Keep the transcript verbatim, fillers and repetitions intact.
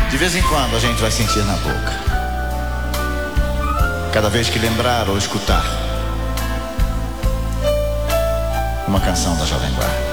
De vez em quando a gente vai sentir na boca, cada vez que lembrar ou escutar uma canção da Jovem Guarda.